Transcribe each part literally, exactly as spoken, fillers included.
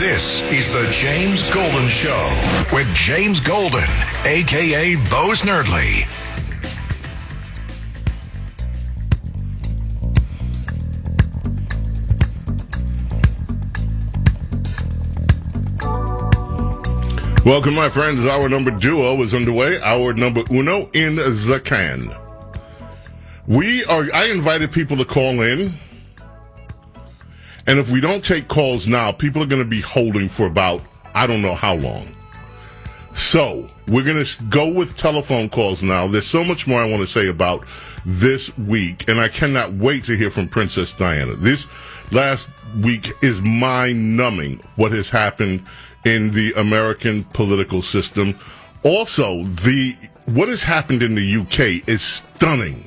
This is the James Golden Show with James Golden, a k a. Bo Snerdley. Welcome, my friends. Hour number duo is underway. Hour number uno in the can. We are, I invited people to call in. And if we don't take calls now, people are going to be holding for about, I don't know how long. So, we're going to go with telephone calls now. There's so much more I want to say about this week, and I cannot wait to hear from Princess Diana. This last week is mind-numbing, what has happened in the American political system. Also, the what has happened in the U K is stunning.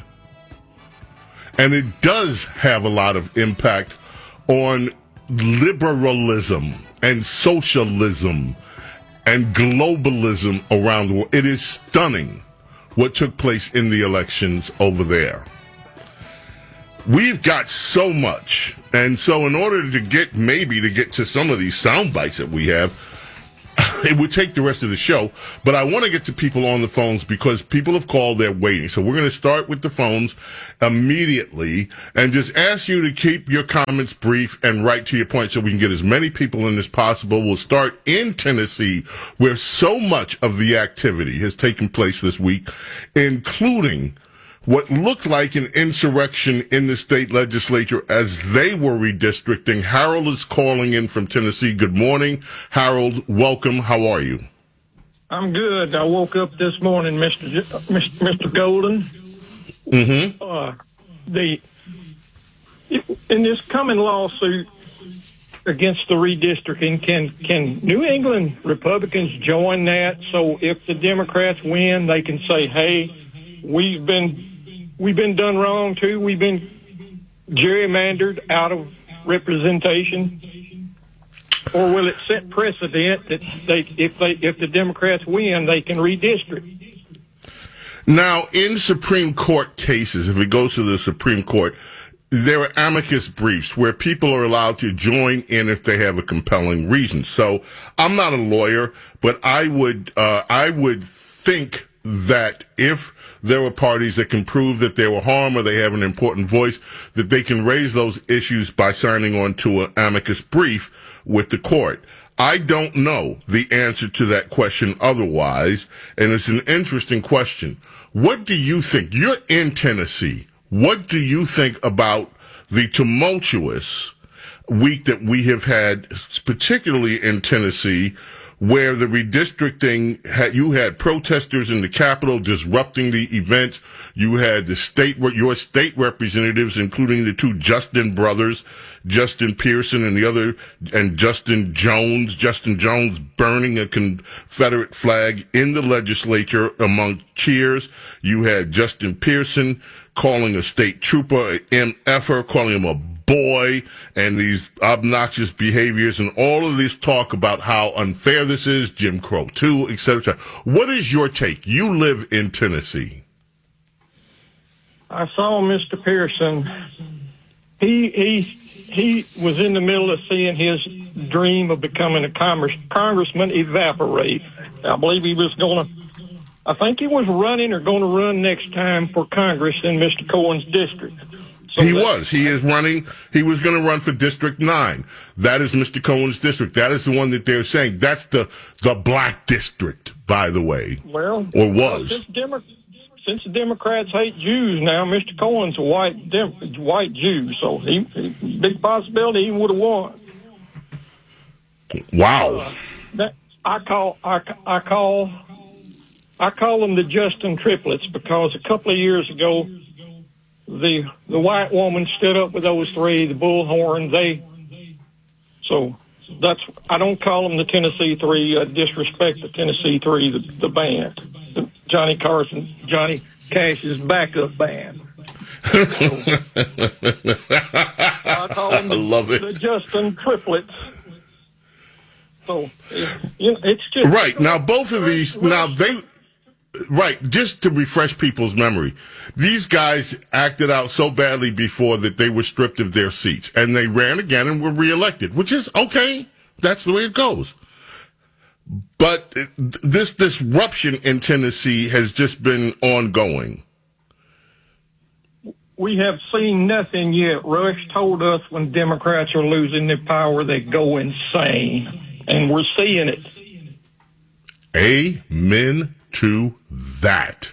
And it does have a lot of impact on liberalism and socialism and globalism around the world. It is stunning what took place in the elections over there. We've got so much. And so in order to get, maybe to get to some of these sound bites that we have, it would take the rest of the show, but I want to get to people on the phones because people have called, they're waiting. So we're going to start with the phones immediately and just ask you to keep your comments brief and right to your point so we can get as many people in as possible. We'll start in Tennessee, where so much of the activity has taken place this week, including what looked like an insurrection in the state legislature as they were redistricting. Harold is calling in from Tennessee. Good morning, Harold. Welcome. How are you? I'm good. I woke up this morning, Mister J- Mister Golden. Mm-hmm. Uh, the in this coming lawsuit against the redistricting, can can New England Republicans join that? So if the Democrats win, they can say, "Hey, we've been." We've been done wrong, too. We've been gerrymandered out of representation. Or will it set precedent that they, if they, if the Democrats win, they can redistrict? Now, in Supreme Court cases, if it goes to the Supreme Court, there are amicus briefs where people are allowed to join in if they have a compelling reason. So I'm not a lawyer, but I would, uh, I would think that if there were parties that can prove that they were harmed or they have an important voice, that they can raise those issues by signing on to an amicus brief with the court. I don't know the answer to that question otherwise, and it's an interesting question. What do you think? You're in Tennessee. What do you think about the tumultuous week that we have had, particularly in Tennessee, where the redistricting, had, you had protesters in the Capitol disrupting the event. You had the state, your state representatives, including the two Justin brothers, Justin Pearson and the other, and Justin Jones, Justin Jones burning a Confederate flag in the legislature among cheers. You had Justin Pearson calling a state trooper an M F-er, calling him a boy, and these obnoxious behaviors and all of this talk about how unfair this is, Jim Crow too, et cetera. What is your take? You live in Tennessee. I saw Mister Pearson. He he he was in the middle of seeing his dream of becoming a congress, congressman evaporate. I believe he was going to, I think he was running or going to run next time for Congress in Mister Cohen's district. So he was. He is running. He was going to run for District nine. That is Mister Cohen's district. That is the one that they're saying. That's the the black district, by the way. Well, or was. Since, Demo- since the Democrats hate Jews now, Mister Cohen's a white Dem- white Jew, so he, he big possibility he would have won. Wow. Uh, that, I call I, I call I call them the Justin triplets because a couple of years ago, the the white woman stood up with those three, the bullhorn. They so that's I don't call them the Tennessee Three. I disrespect the Tennessee Three, the, the band, the Johnny Carson, Johnny Cash's backup band. So, I call them I love the, it. the Justin triplets. So you know, it's just right now. Both of these now they. Right, just to refresh people's memory, these guys acted out so badly before that they were stripped of their seats, and they ran again and were reelected, which is okay, That's the way it goes. But this disruption in Tennessee has just been ongoing. We have seen nothing yet. Rush told us when Democrats are losing their power, they go insane. And we're seeing it. Amen to that.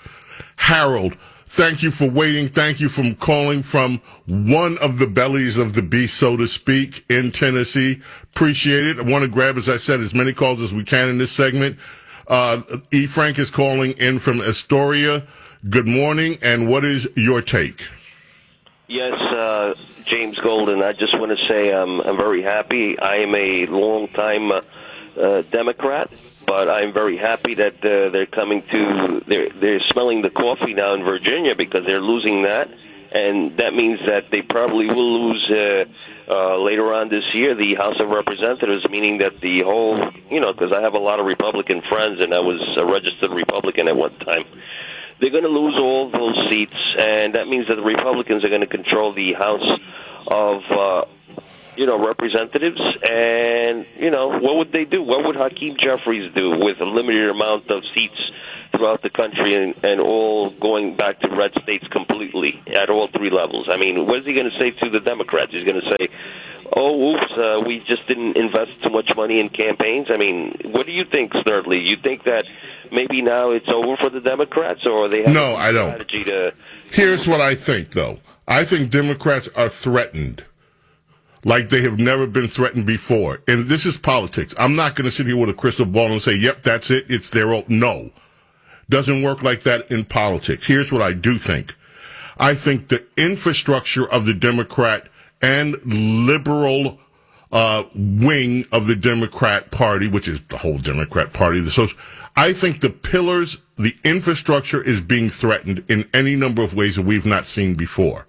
Harold, thank you for waiting. Thank you for calling from one of the bellies of the beast, so to speak, in Tennessee. Appreciate it. I want to grab, as I said, as many calls as we can in this segment. Uh, E. Frank is calling in from Astoria. Good morning, and what is your take? Yes, uh, James Golden, I just want to say um, I'm very happy. I am a long-time uh, uh, Democrat, but I'm very happy that uh, they're coming to, they're, they're smelling the coffee now in Virginia because they're losing that, and that means that they probably will lose uh, uh, later on this year the House of Representatives, meaning that the whole, you know, because I have a lot of Republican friends, and I was a registered Republican at one time. They're going to lose all those seats, and that means that the Republicans are going to control the House of, uh, you know, Representatives. And, you know, what would they do? What would Hakeem Jeffries do with a limited amount of seats throughout the country and, and all going back to red states completely at all three levels? I mean, what is he going to say to the Democrats? He's going to say, oh, oops, uh, we just didn't invest too much money in campaigns. I mean, what do you think, Snerdley? You think that maybe now it's over for the Democrats, or they have no, a I don't. strategy to... Here's what I think, though. I think Democrats are threatened like they have never been threatened before. And this is politics. I'm not going to sit here with a crystal ball and say, yep, that's it, it's their own. No. Doesn't work like that in politics. Here's what I do think. I think the infrastructure of the Democrat and liberal uh, wing of the Democrat Party, which is the whole Democrat Party, the social, I think the pillars, the infrastructure is being threatened in any number of ways that we've not seen before.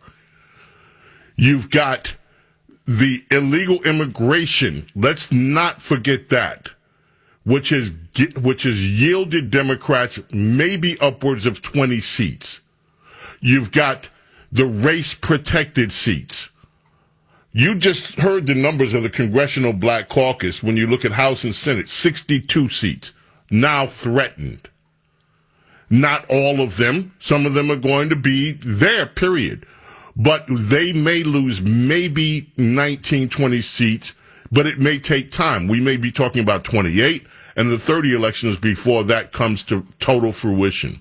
You've got the illegal immigration. Let's not forget that, which has which has yielded Democrats maybe upwards of twenty seats. You've got the race-protected seats. You just heard the numbers of the Congressional Black Caucus when you look at House and Senate, sixty-two seats, now threatened. Not all of them. Some of them are going to be there, period. But they may lose maybe nineteen, twenty seats, but it may take time. We may be talking about twenty-eight, and the thirty elections before that comes to total fruition.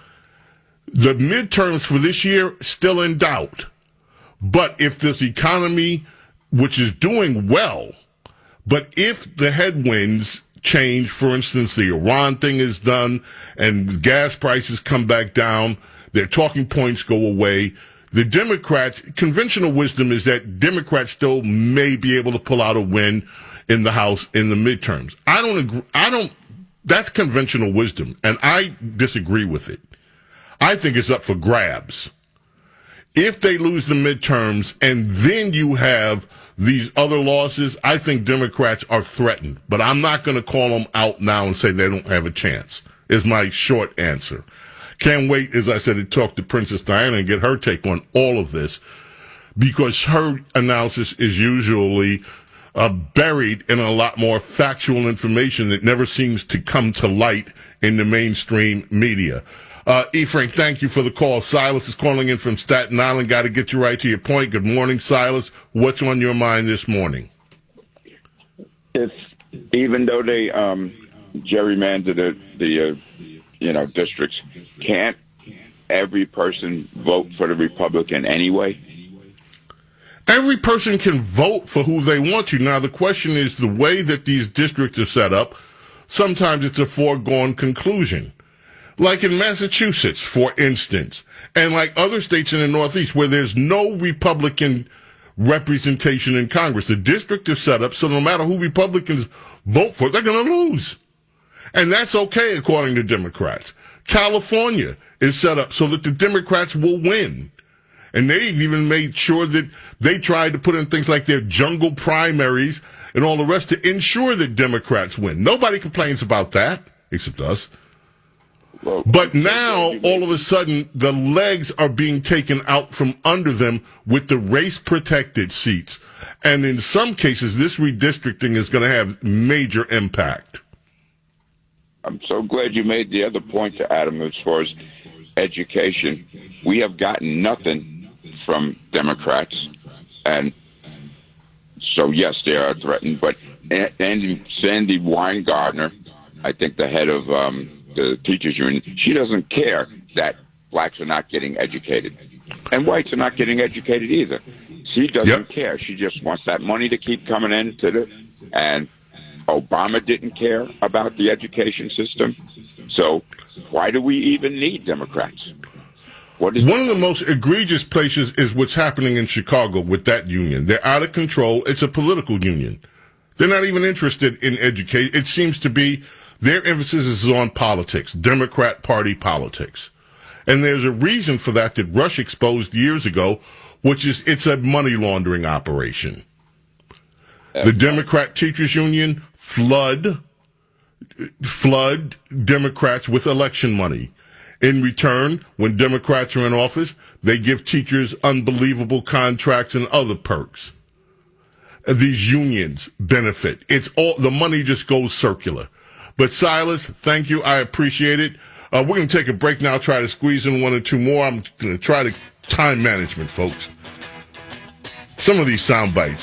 The midterms for this year, still in doubt. But if this economy, which is doing well, but if the headwinds change, for instance, the Iran thing is done and gas prices come back down, their talking points go away, the Democrats, conventional wisdom is that Democrats still may be able to pull out a win in the House in the midterms. I don't agree. I don't, that's conventional wisdom, and I disagree with it. I think it's up for grabs. If they lose the midterms and then you have these other losses, I think Democrats are threatened. But I'm not going to call them out now and say they don't have a chance, is my short answer. Can't wait, as I said, to talk to Princess Diana and get her take on all of this, because her analysis is usually uh, buried in a lot more factual information that never seems to come to light in the mainstream media. Uh, E. Frank, thank you for the call. Silas is calling in from Staten Island. Got to get you right to your point. Good morning, Silas. What's on your mind this morning? It's even though they um, gerrymander the the uh, you know districts, can't every person vote for the Republican anyway? Every person can vote for who they want to. Now, the question is the way that these districts are set up. Sometimes it's a foregone conclusion. Like in Massachusetts, for instance, and like other states in the Northeast where there's no Republican representation in Congress. The district is set up so no matter who Republicans vote for, they're going to lose. And that's okay, according to Democrats. California is set up so that the Democrats will win. And they've even made sure that they tried to put in things like their jungle primaries and all the rest to ensure that Democrats win. Nobody complains about that, except us. Well, But now, all of a sudden, the legs are being taken out from under them with the race-protected seats. And in some cases, this redistricting is going to have major impact. I'm so glad you made the other point to Adam as far as education. We have gotten nothing from Democrats, and so, yes, they are threatened. But Andy, Sandy Weingartner, I think the head of um, the teachers union, she doesn't care that blacks are not getting educated. And whites are not getting educated either. She doesn't Yep. care. She just wants that money to keep coming into the, and Obama didn't care about the education system. So why do we even need Democrats? What is One of the most egregious places is what's happening in Chicago with that union. They're out of control. It's a political union. They're not even interested in education. It seems to be their emphasis is on politics, Democrat Party politics. And there's a reason for that that Rush exposed years ago, which is it's a money laundering operation. The Democrat Teachers Union flood, flood Democrats with election money. In return, when Democrats are in office, they give teachers unbelievable contracts and other perks. These unions benefit. It's all, the money just goes circular. But Silas, thank you. I appreciate it. Uh, we're going to take a break now, try to squeeze in one or two more. I'm going to try to time management, folks. Some of these sound bites.